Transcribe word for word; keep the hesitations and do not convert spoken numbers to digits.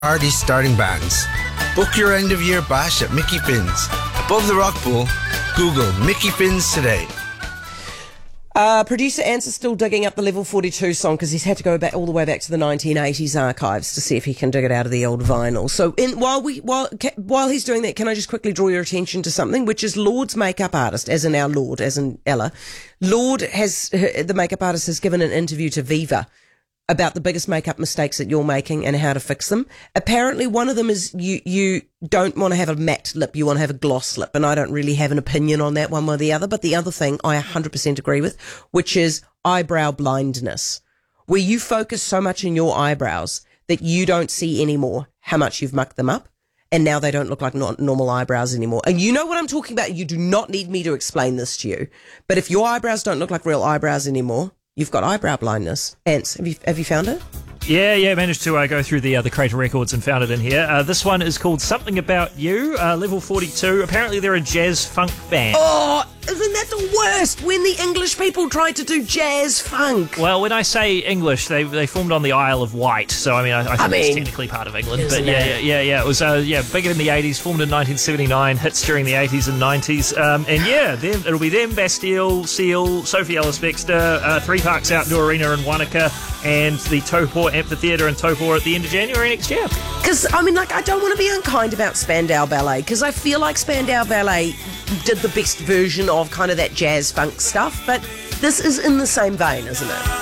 Already starting bands. Book your end of year bash at Mickey Finn's. Above the Rock Pool, Google Mickey Finn's today. Uh, producer Ants is still digging up the Level forty-two song because he's had to go back all the way back to the nineteen eighties archives to see if he can dig it out of the old vinyl. So in, while we while ca, while he's doing that, can I just quickly draw your attention to something, which is Lord's makeup artist, as in our Lord, as in Ella. Lord has, the makeup artist has given an interview to Viva about the biggest makeup mistakes that you're making and how to fix them. Apparently one of them is you, you don't want to have a matte lip, you want to have a gloss lip, and I don't really have an opinion on that one way or the other, but the other thing I one hundred percent agree with, which is eyebrow blindness, where you focus so much in your eyebrows that you don't see anymore how much you've mucked them up, and now they don't look like no- normal eyebrows anymore. And you know what I'm talking about. You do not need me to explain this to you, but if your eyebrows don't look like real eyebrows anymore, you've got eyebrow blindness. Ants, have you have you found it? Yeah, yeah, managed to uh, go through the uh, the Crater Records and found it in here. Uh, this one is called Something About You, uh, Level forty-two. Apparently they're a jazz funk band. Oh, isn't that the worst? When the English people tried to do jazz funk. Well, when I say English, they they formed on the Isle of Wight, so I mean, I, I think I mean, it's technically part of England. But isn't yeah, it? yeah, yeah, yeah, it was uh, yeah bigger in the eighties, formed in nineteen seventy-nine, hits during the eighties and nineties, um, and yeah, them, it'll be them, Bastille, Seal, Sophie Ellis-Bextor, uh, Three Parks Outdoor Arena in Wanaka, and the Taupo Amphitheatre in Taupo at the end of January next year. Because, I mean, like, I don't want to be unkind about Spandau Ballet, because I feel like Spandau Ballet did the best version of kind of that jazz funk stuff, but this is in the same vein, isn't it?